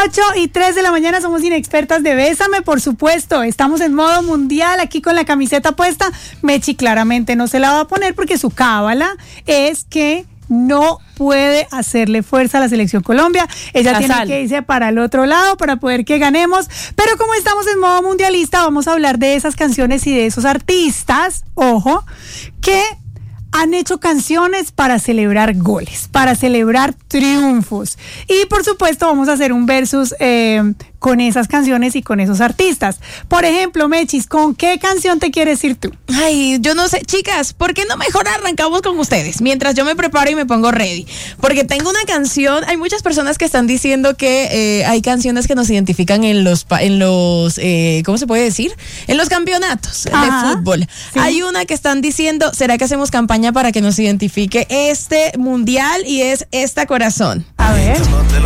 8:03 de la mañana, somos inexpertas de Bésame, por supuesto. Estamos en modo mundial aquí con la camiseta puesta. Mechi claramente no se la va a poner porque su cábala es que no puede hacerle fuerza a la selección Colombia. Ella tiene que irse para el otro lado para poder que ganemos. Pero como estamos en modo mundialista, vamos a hablar de esas canciones y de esos artistas, ojo, que han hecho canciones para celebrar goles, para celebrar triunfos. Y por supuesto vamos a hacer un versus con esas canciones y con esos artistas. Por ejemplo, Mechis, ¿con qué canción te quieres ir tú? Ay, yo no sé, chicas, ¿por qué no mejor arrancamos con ustedes? Mientras yo me preparo y me pongo ready. Porque tengo una canción, hay muchas personas que están diciendo que hay canciones que nos identifican en los ¿cómo se puede decir? En los campeonatos de fútbol. Sí. Hay una que están diciendo, ¿será que hacemos campaña para que nos identifique este mundial? Y es Esta Corazón. A ver.